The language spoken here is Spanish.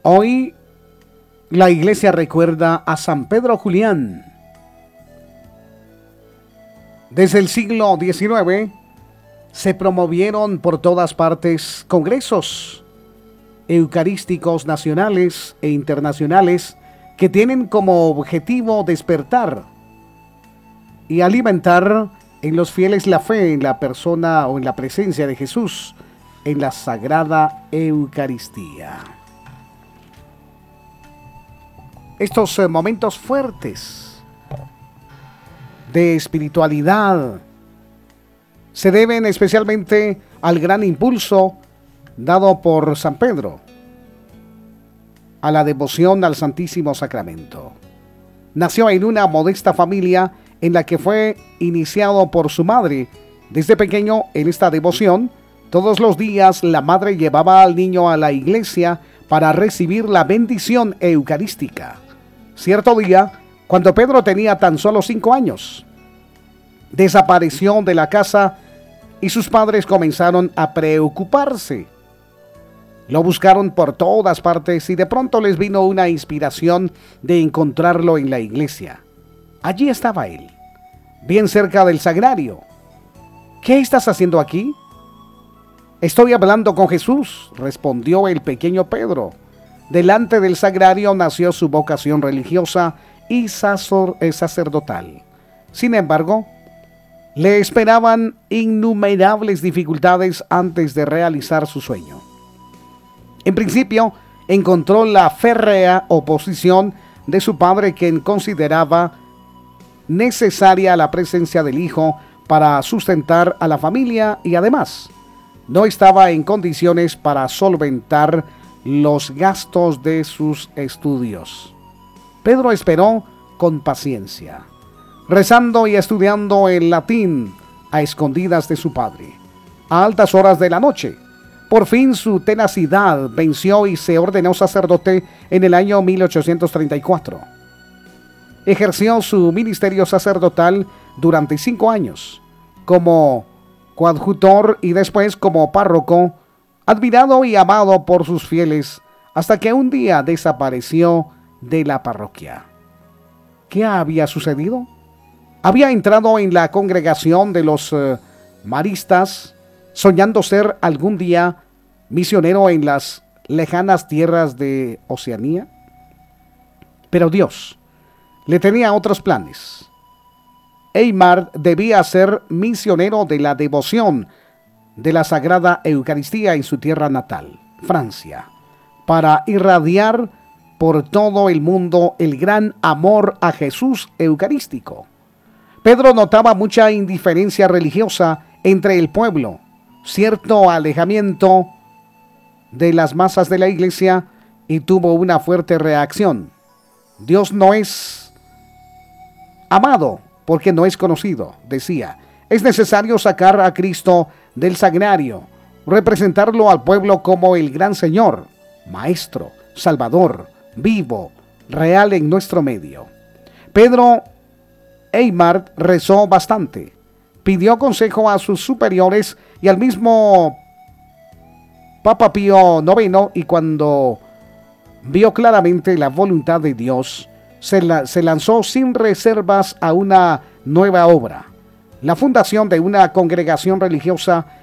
Hoy la iglesia recuerda a San Pedro Julián. Desde el siglo XIX se promovieron por todas partes congresos eucarísticos nacionales e internacionales que tienen como objetivo despertar y alimentar en los fieles la fe en la persona o en la presencia de Jesús en la Sagrada Eucaristía. Estos momentos fuertes de espiritualidad se deben especialmente al gran impulso dado por San Pedro a la devoción al Santísimo Sacramento. Nació en una modesta familia en la que fue iniciado por su madre. Desde pequeño en esta devoción, todos los días la madre llevaba al niño a la iglesia para recibir la bendición eucarística. Cierto día, cuando Pedro tenía tan solo 5 años, desapareció de la casa y sus padres comenzaron a preocuparse. Lo buscaron por todas partes y de pronto les vino una inspiración de encontrarlo en la iglesia. Allí estaba él, bien cerca del sagrario. ¿Qué estás haciendo aquí? Estoy hablando con Jesús, respondió el pequeño Pedro. Delante del sagrario nació su vocación religiosa y sacerdotal. Sin embargo, le esperaban innumerables dificultades antes de realizar su sueño. En principio, encontró la férrea oposición de su padre, quien consideraba necesaria la presencia del hijo para sustentar a la familia y además no estaba en condiciones para solventar los gastos de sus estudios. Pedro esperó con paciencia, rezando y estudiando el latín a escondidas de su padre. A altas horas de la noche, por fin su tenacidad venció y se ordenó sacerdote en el año 1834. Ejerció su ministerio sacerdotal durante 5 años, como coadjutor y después como párroco, admirado y amado por sus fieles, hasta que un día desapareció de la parroquia. ¿Qué había sucedido? Había entrado en la congregación de los maristas, soñando ser algún día misionero en las lejanas tierras de Oceanía. Pero Dios le tenía otros planes. Aymar debía ser misionero de la devoción de la Sagrada Eucaristía en su tierra natal, Francia, para irradiar por todo el mundo el gran amor a Jesús eucarístico. Pedro notaba mucha indiferencia religiosa entre el pueblo, cierto alejamiento de las masas de la iglesia, y tuvo una fuerte reacción. Dios no es amado porque no es conocido, decía. Es necesario sacar a Cristo del sagrario, representarlo al pueblo como el gran Señor, Maestro, Salvador, vivo, real en nuestro medio. Pedro Aymar rezó bastante, pidió consejo a sus superiores y al mismo Papa Pío IX, y cuando vio claramente la voluntad de Dios, se lanzó sin reservas a una nueva obra, la fundación de una congregación religiosa